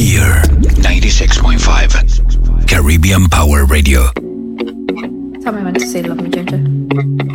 here. 96.5 Caribbean Power Radio. Tell me when to say love me, Ginger.